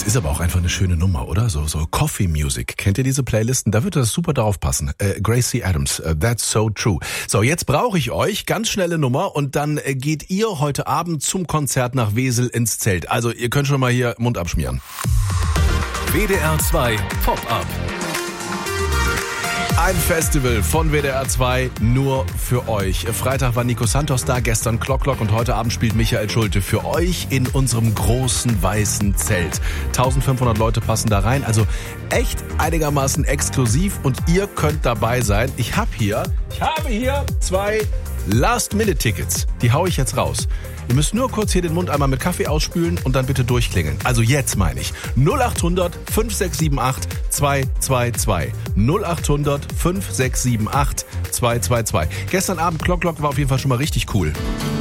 Ist aber auch einfach eine schöne Nummer, oder? So Coffee Music. Kennt ihr diese Playlisten? Da wird das super darauf passen. Gracie Adams, That's So True. So, jetzt brauche ich euch. Ganz schnelle Nummer und dann geht ihr heute Abend zum Konzert nach Wesel ins Zelt. Also ihr könnt schon mal hier Mund abschmieren. WDR 2 Pop-Up. Ein Festival von WDR 2 nur für euch. Freitag war Nico Santos da, gestern Clock und heute Abend spielt Michael Schulte für euch in unserem großen weißen Zelt. 1500 Leute passen da rein, also echt einigermaßen exklusiv und ihr könnt dabei sein. Ich habe hier 2 Last-Minute-Tickets. Die hau ich jetzt raus. Ihr müsst nur kurz hier den Mund einmal mit Kaffee ausspülen und dann bitte durchklingeln. Also jetzt meine ich. 0800 5678 222. 0800 5678 222. Gestern Abend Clock war auf jeden Fall schon mal richtig cool.